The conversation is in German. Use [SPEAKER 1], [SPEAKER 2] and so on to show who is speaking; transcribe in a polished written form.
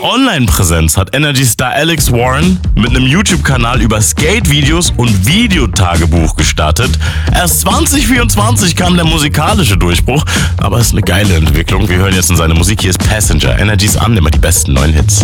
[SPEAKER 1] Seine Online-Präsenz hat Energy-Star Alex Warren mit einem YouTube-Kanal über Skate-Videos und Videotagebuch gestartet. Erst 2024 kam der musikalische Durchbruch, aber es ist eine geile Entwicklung. Wir hören jetzt in seine Musik. Hier ist Passenger, Energy's an, immer die besten neuen Hits.